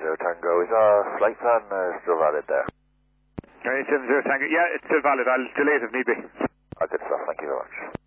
Zero Tango. Is our flight plan still valid there? 870 Tango. Yeah, it's still valid. I'll delay it if need be. Good stuff. Thank you very much.